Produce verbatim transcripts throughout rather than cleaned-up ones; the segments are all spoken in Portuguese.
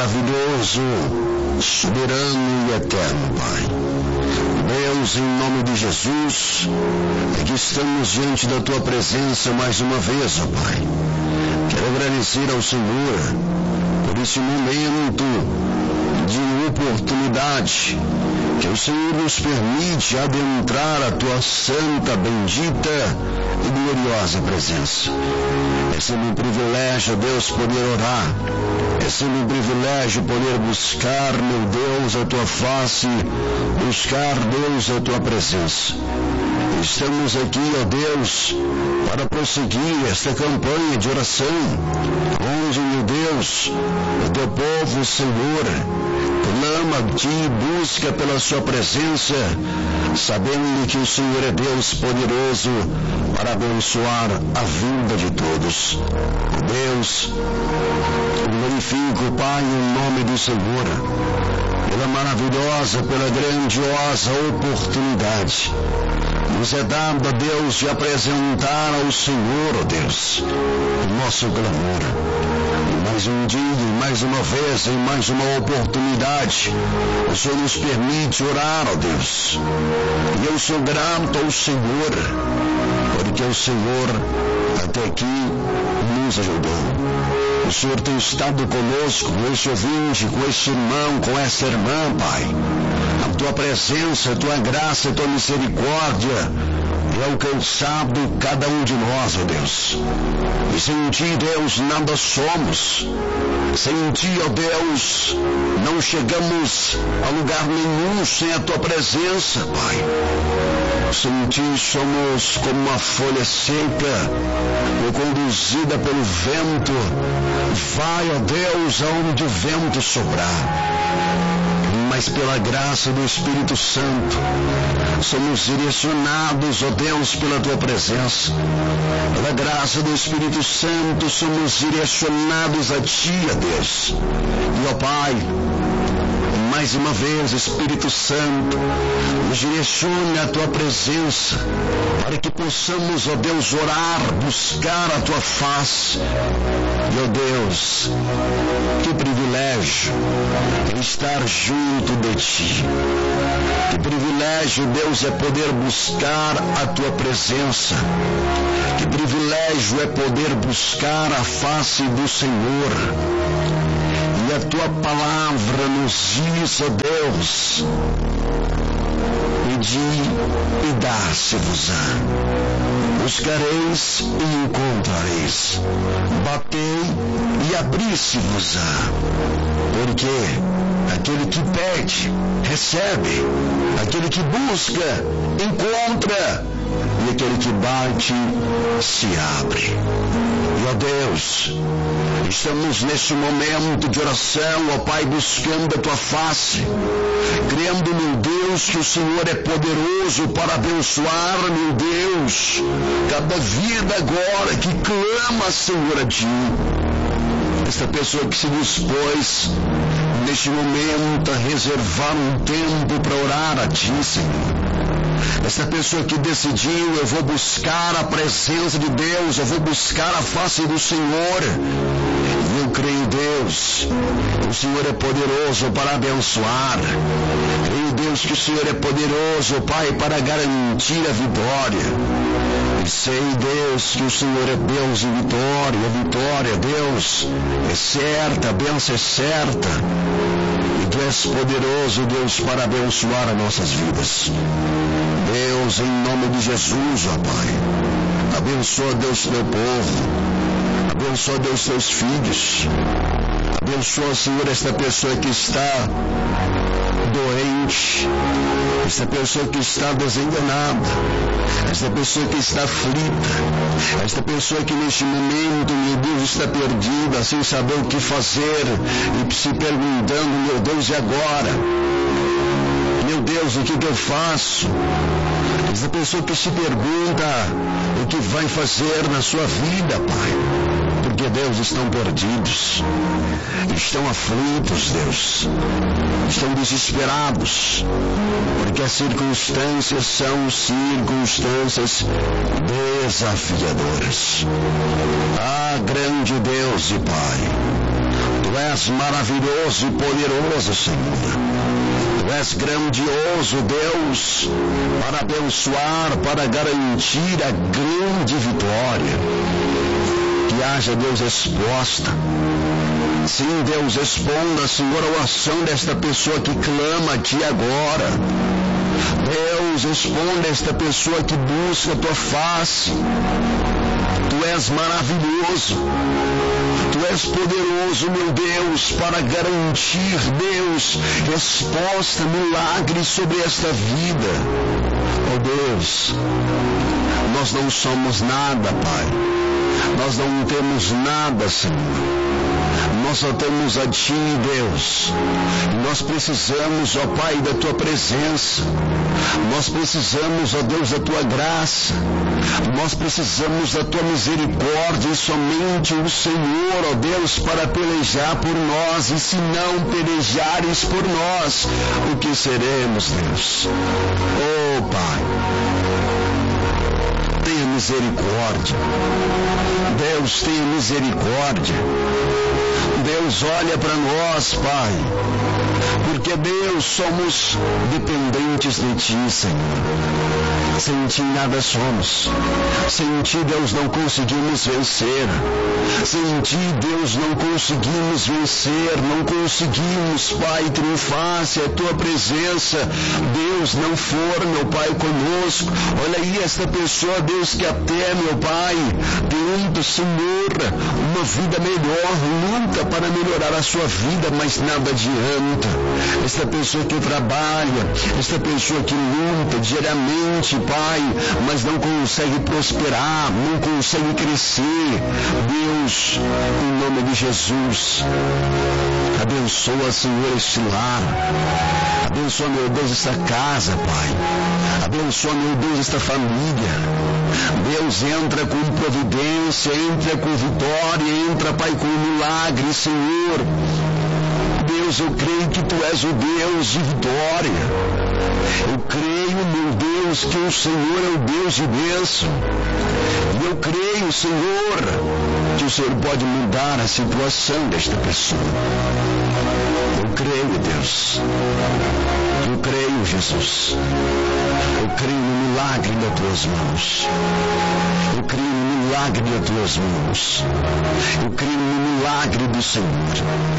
maravilhoso, soberano e eterno, Pai. Deus, em nome de Jesus, aqui estamos diante da Tua presença mais uma vez, ó Pai. Quero agradecer ao Senhor por esse momento de oportunidade que o Senhor nos permite adentrar a Tua santa, bendita e gloriosa presença. É sempre um privilégio, Deus, poder orar. É sempre um privilégio poder buscar, meu Deus, a Tua face, buscar, Deus, a Tua presença. Estamos aqui, ó Deus, para prosseguir esta campanha de oração, onde, meu Deus, o Teu povo, Senhor, clama a Ti e busca pela Sua presença, sabendo que o Senhor é Deus poderoso para abençoar a vida de todos. Deus, glorifico, Pai, em nome do Senhor, pela maravilhosa, pela grandiosa oportunidade nos é dado, Deus, de apresentar ao Senhor, ó Deus, o nosso clamor. E mais um dia, mais uma vez, em mais uma oportunidade, o Senhor nos permite orar, ó Deus. E eu sou grato ao Senhor, porque o Senhor até aqui nos ajudou. O Senhor tem estado conosco, com esse ouvinte, com esse irmão, com essa irmã, Pai. A Tua presença, a Tua graça, a Tua misericórdia é alcançado cada um de nós, ó Deus. E sem Ti, Deus, nada somos. Sem Ti, ó Deus, não chegamos a lugar nenhum sem a Tua presença, Pai. Sem Ti somos como uma folha seca, ou conduzida pelo vento. Vai, ó Deus, aonde o vento soprar. Mas pela graça do Espírito Santo, somos direcionados, ó Deus, pela Tua presença. Pela graça do Espírito Santo, somos direcionados a Ti, ó Deus. E, ó Pai, mais uma vez, Espírito Santo, nos direcione a Tua presença, para que possamos, ó Deus, orar, buscar a Tua face. E, ó Deus, que privilégio estar junto de Ti. Que privilégio, Deus, é poder buscar a Tua presença. Que privilégio é poder buscar a face do Senhor. E a Tua palavra nos diz, ó Deus, pedi e dá-se-vos-á. Buscareis e encontrareis. Batei e abri-se-vos-á. Porque aquele que pede, recebe. Aquele que busca, encontra. E aquele que bate, se abre. E, ó Deus, estamos nesse momento de oração, ó Pai, buscando a Tua face, crendo, meu Deus, que o Senhor é poderoso para abençoar, meu Deus, cada vida agora que clama, Senhor, a Ti. Esta pessoa que se dispôs, neste momento, a reservar um tempo para orar a Ti, Senhor. Essa pessoa que decidiu, eu vou buscar a presença de Deus, eu vou buscar a face do Senhor. E eu creio, Deus, o Senhor é poderoso para abençoar. Creio, Deus, que o Senhor é poderoso, Pai, para garantir a vitória. E sei, Deus, que o Senhor é Deus em vitória. A vitória, Deus, é certa, a bênção é certa. E Tu és poderoso, Deus, para abençoar as nossas vidas. Deus, em nome de Jesus, ó Pai, abençoa, Deus, Teu povo, abençoa, Deus, Teus filhos, abençoa, Senhor, esta pessoa que está doente, esta pessoa que está desenganada, esta pessoa que está aflita, esta pessoa que neste momento, meu Deus, está perdida, sem saber o que fazer e se perguntando, meu Deus, e agora? Meu Deus, o que, que eu faço? Essa pessoa que se pergunta o que vai fazer na sua vida, Pai. Porque, Deus, estão perdidos, estão aflitos, Deus, estão desesperados, porque as circunstâncias são circunstâncias desafiadoras. Ah, grande Deus e Pai, Tu és maravilhoso e poderoso, Senhor. Tu és grandioso, Deus, para abençoar, para garantir a grande vitória. Que haja, Deus, resposta. Sim, Deus, responda, Senhor, a oração desta pessoa que clama a Ti agora. Deus, responda a esta pessoa que busca a Tua face. Tu és maravilhoso. Tu és poderoso, meu Deus, para garantir, Deus, resposta, milagre sobre esta vida. Oh Deus, nós não somos nada, Pai. Nós não temos nada, Senhor. Nós só temos a Ti, Deus. Nós precisamos, ó Pai, da Tua presença. Nós precisamos, ó Deus, da Tua graça. Nós precisamos da Tua misericórdia e somente o Senhor, ó Deus, para pelejar por nós. E se não pelejares por nós, o que seremos, Deus? Oh, Pai, tenha misericórdia. Deus, tenha misericórdia. Deus, olha para nós, Pai, porque, Deus, somos dependentes de Ti, Senhor. Sem Ti nada somos. Sem Ti, Deus, não conseguimos vencer. Sem Ti, Deus, não conseguimos vencer, não conseguimos, Pai, triunfar se a Tua presença, Deus, não for, meu Pai, conosco. Olha aí esta pessoa, Deus, que até, meu Pai, tenta, Senhor, uma vida melhor, luta para melhorar a sua vida, mas nada adianta. Esta pessoa que trabalha, esta pessoa que luta diariamente, Pai, mas não consegue prosperar, não consegue crescer. Deus, em nome de Jesus, abençoa, Senhor, este lar. Abençoa, meu Deus, esta casa, Pai. Abençoa, meu Deus, esta família. Deus, entra com providência, entra com vitória, entra, Pai, com milagre, Senhor. Deus, eu creio que Tu és o Deus de vitória. Eu creio, meu Deus, que o Senhor é o Deus de bênção. E eu creio, Senhor, que o Senhor pode mudar a situação desta pessoa. Eu creio, Deus. Eu creio, Jesus. Eu creio no milagre das Tuas mãos. Eu creio no milagre das Tuas mãos. Eu creio no milagre do Senhor.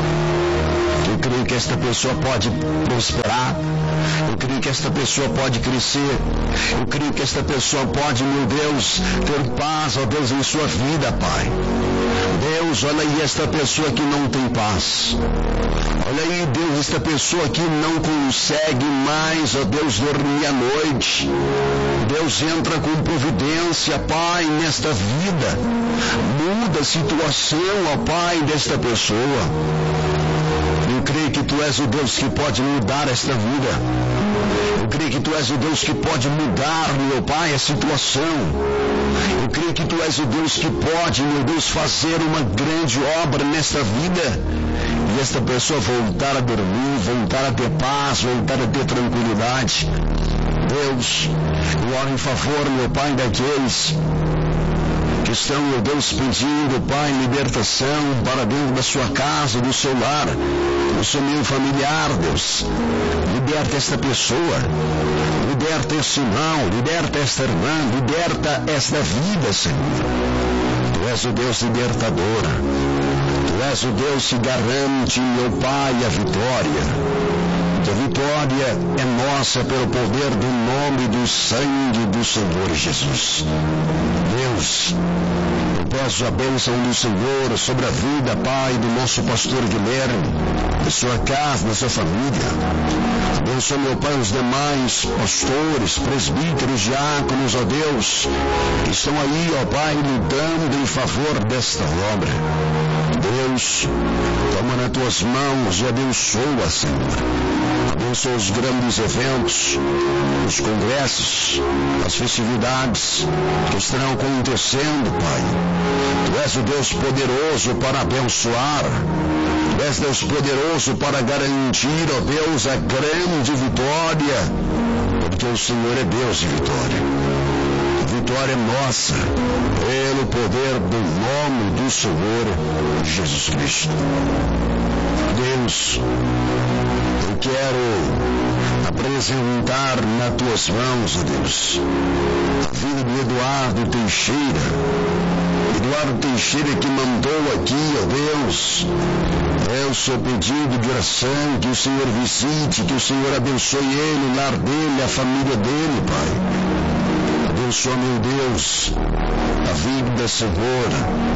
Eu creio que esta pessoa pode prosperar. Eu creio que esta pessoa pode crescer. Eu creio que esta pessoa pode, meu Deus, ter paz, ó Deus, em sua vida, Pai. Deus, olha aí esta pessoa que não tem paz. Olha aí, Deus, esta pessoa que não consegue mais, ó Deus, dormir à noite. Deus, entra com providência, Pai, nesta vida. Muda a situação, ó Pai, desta pessoa. Eu creio que Tu és o Deus que pode mudar esta vida. Eu creio que Tu és o Deus que pode mudar, meu Pai, a situação. Eu creio que Tu és o Deus que pode, meu Deus, fazer uma grande obra nesta vida. E esta pessoa voltar a dormir, voltar a ter paz, voltar a ter tranquilidade. Deus, eu oro em favor, meu Pai, daqueles que estão, meu Deus, pedindo, Pai, libertação para dentro da sua casa, do seu lar, do seu meio familiar, Deus. Liberta esta pessoa, liberta este irmão, liberta esta irmã, liberta esta vida, Senhor. Tu és o Deus libertador. Tu és o Deus que garante, meu Pai, a vitória. A vitória é nossa pelo poder do nome e do sangue do Senhor Jesus. Deus, eu peço a bênção do Senhor sobre a vida, Pai, do nosso pastor Guilherme, da sua casa, da sua família. Abençoa, meu Pai, os demais pastores, presbíteros, diáconos, ó Deus, que estão aí, ó Pai, lutando em favor desta obra. Deus, toma nas Tuas mãos e abençoa, Senhor. Abençoa os grandes eventos, os congressos, as festividades que estarão acontecendo, Pai. Tu és o Deus poderoso para abençoar. Tu és Deus poderoso para garantir, ó Deus, a grande vitória. Porque o Senhor é Deus de vitória. vitória nossa, pelo poder do nome do Senhor Jesus Cristo. Deus, eu quero apresentar nas tuas mãos, ó Deus, a vida do Eduardo Teixeira. Eduardo Teixeira que mandou aqui, ó Deus, é o seu pedido de oração, que o Senhor visite, que o Senhor abençoe ele, o lar dele, a família dele, Pai. Abençoa, meu Deus, a vida, Senhor,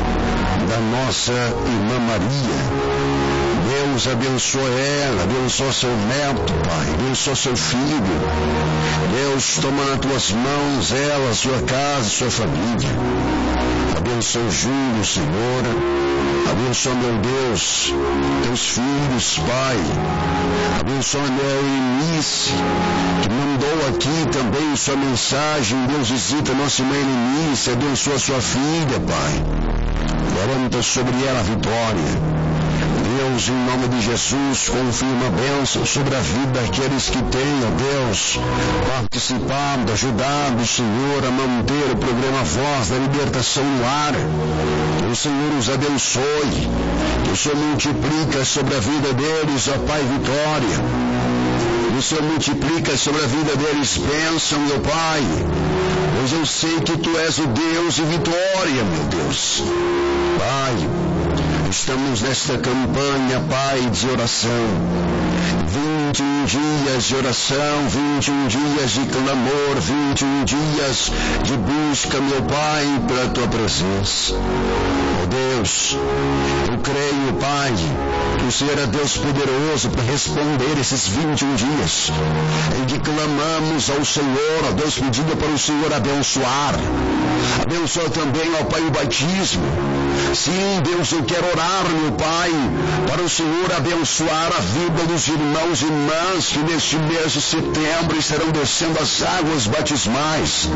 da nossa irmã Maria. Deus abençoa ela, abençoa seu neto, Pai, abençoa seu filho. Deus, toma nas tuas mãos ela, sua casa, sua família. Abençoa o Júlio, Senhor. Abençoa, meu Deus, teus filhos, Pai. Abençoa a Eunice, que mandou aqui também sua mensagem. Deus, visita nossa irmã Eunice, abençoa sua filha, Pai. Garanta sobre ela a vitória. Deus, em nome de Jesus, confirma a bênção sobre a vida daqueles que têm, ó Deus, participado, ajudado o Senhor a manter o programa Voz da Libertação no ar. Que o Senhor os abençoe, que o Senhor multiplica sobre a vida deles, ó Pai, vitória. Que o Senhor multiplica sobre a vida deles bênção, meu Pai, pois eu sei que Tu és o Deus de vitória, meu Deus. Pai, estamos nesta campanha, Pai, de oração. vinte e um dias de oração, vinte e um dias de clamor, vinte e um dias de busca, meu Pai, pela Tua presença. Oh Deus, eu creio, Pai, que o Senhor é Deus poderoso para responder esses vinte e um dias em que clamamos ao Senhor, ó Deus, pedindo para o Senhor abençoar. Abençoa também, ó Pai, o batismo. Sim, Deus, eu quero orar, meu Pai, para o Senhor abençoar a vida dos irmãos e irmãs que neste mês de setembro estarão descendo as águas batismais.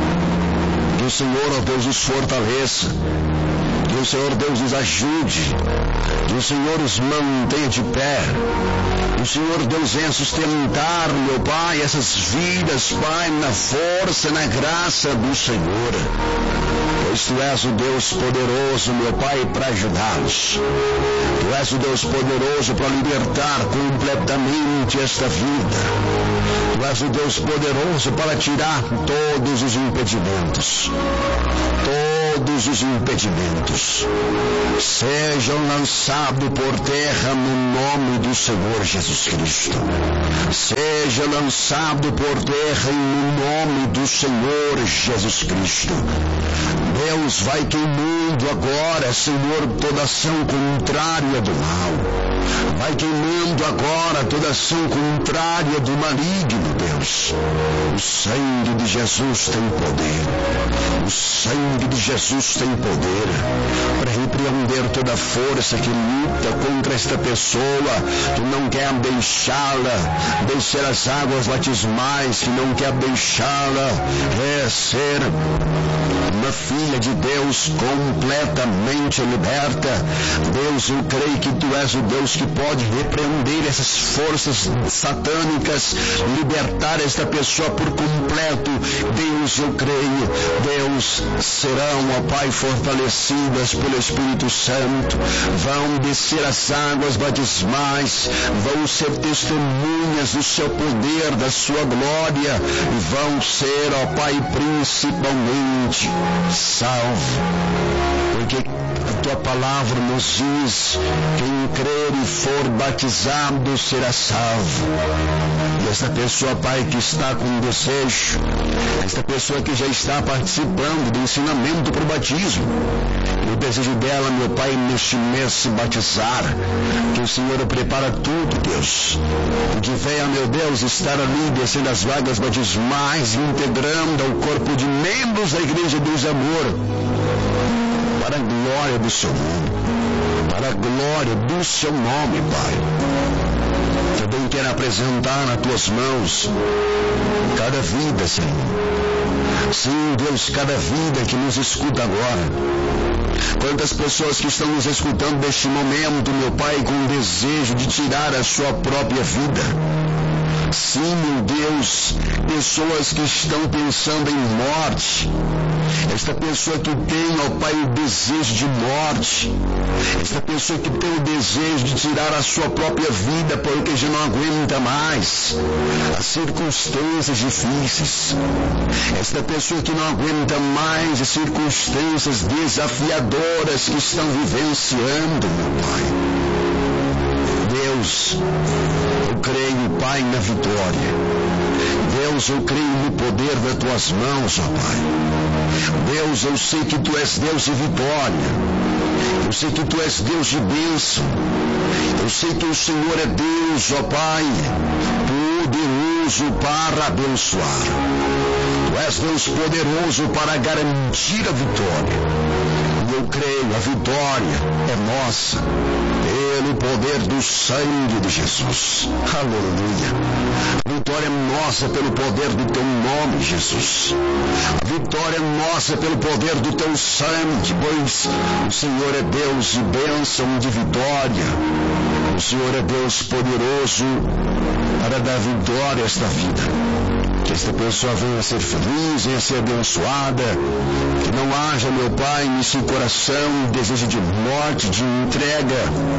Que o Senhor, ó Deus, os fortaleça. Que o Senhor, Deus, os ajude. Que o Senhor os mantenha de pé. Que o Senhor, Deus, venha sustentar, meu Pai, essas vidas, Pai, na força, na graça do Senhor. Pois Tu és o Deus poderoso, meu Pai, para ajudá-los. Tu és o Deus poderoso para libertar completamente esta vida. Tu és o Deus poderoso para tirar todos os impedimentos. Todos os impedimentos sejam lançados por terra no nome do Senhor Jesus Cristo. Seja lançado por terra no nome do Senhor Jesus Cristo. Deus, vai queimando agora, Senhor, toda ação contrária do mal. Vai queimando agora toda ação contrária do maligno, Deus. O sangue de Jesus tem poder. O sangue de Jesus tem poder para repreender toda força que luta contra esta pessoa, que não quer deixá-la descer as águas batismais, que não quer deixá-la é, ser uma filha de Deus completamente liberta. Deus, eu creio que Tu és o Deus que pode repreender essas forças satânicas, libertar esta pessoa por completo. Deus, eu creio, Deus, serão, ó Pai, fortalecidas pelo Espírito Santo, vão descer as águas batismais, vão ser testemunhas do Seu poder, da Sua glória, e vão ser, ó Pai, principalmente salvo, porque a Tua palavra nos diz: quem crer e for batizado será salvo. E essa pessoa, Pai, que está com desejo, esta pessoa que já está participando do ensinamento para o batismo, o desejo dela, meu Pai, neste mês se batizar, que o Senhor prepara tudo, Deus, e que venha, meu Deus, estar ali descendo as vagas batismais, integrando ao corpo de membros da Igreja dos Amor, para a glória do Seu nome, para a glória do Seu nome, Pai. Também quero apresentar nas Tuas mãos cada vida, Senhor. Sim, Deus, cada vida que nos escuta agora. Quantas pessoas que estão nos escutando neste momento, meu Pai, com o desejo de tirar a sua própria vida. Sim, meu Deus, pessoas que estão pensando em morte. Esta pessoa que tem, ó Pai, o desejo de morte. Esta pessoa que tem o desejo de tirar a sua própria vida porque já não aguenta mais as circunstâncias difíceis. Esta pessoa que não aguenta mais as circunstâncias desafiadoras que estão vivenciando, meu Pai. Deus, eu creio, Pai, na vitória. Deus, eu creio no poder das tuas mãos, ó Pai. Deus, eu sei que tu és Deus de vitória. Eu sei que tu és Deus de bênção. Eu sei que o Senhor é Deus, ó Pai, poderoso para abençoar. Tu és Deus poderoso para garantir a vitória. Eu creio, a vitória é nossa, pelo poder do sangue de Jesus. Aleluia. A vitória é nossa pelo poder do teu nome, Jesus. A vitória é nossa pelo poder do teu sangue, pois o Senhor é Deus de bênção, de vitória. O Senhor é Deus poderoso para dar vitória a esta vida. Que esta pessoa venha a ser feliz, venha a ser abençoada. Que não haja, meu Pai, nesse coração desejo de morte, de entrega,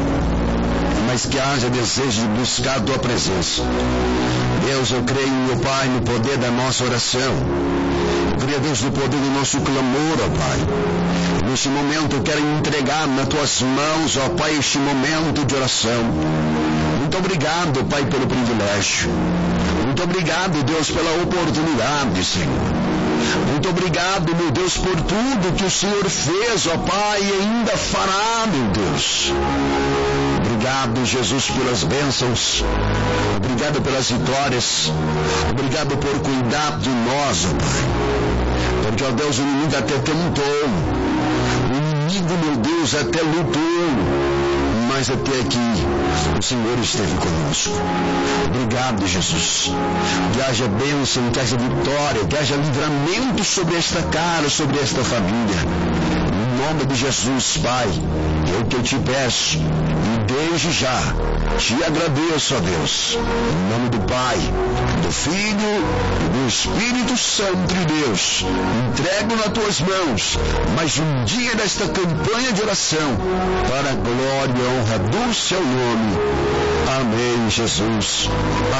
mas que haja desejo de buscar a tua presença. Deus, eu creio, meu Pai, no poder da nossa oração. Eu creio, Deus, no poder do nosso clamor, ó Pai. Neste momento eu quero entregar nas tuas mãos, ó Pai, este momento de oração. Muito obrigado, Pai, pelo privilégio. Muito obrigado, Deus, pela oportunidade, Senhor. Muito obrigado, meu Deus, por tudo que o Senhor fez, ó Pai, e ainda fará, meu Deus. Obrigado, Jesus, pelas bênçãos. Obrigado pelas vitórias. Obrigado por cuidar de nós, ó Pai. Porque, ó Deus, o inimigo até tentou. O inimigo, meu Deus, até lutou. Mas até aqui o Senhor esteve conosco. Obrigado, Jesus. Que haja bênção, que haja vitória, que haja livramento sobre esta casa, sobre esta família. Em nome de Jesus, Pai, é o que eu te peço. E desde já te agradeço, ó Deus. Em nome do Pai, do Filho e do Espírito Santo de Deus. Entrego nas tuas mãos mais um dia desta campanha de oração para a glória e honra do seu nome. Amém, Jesus.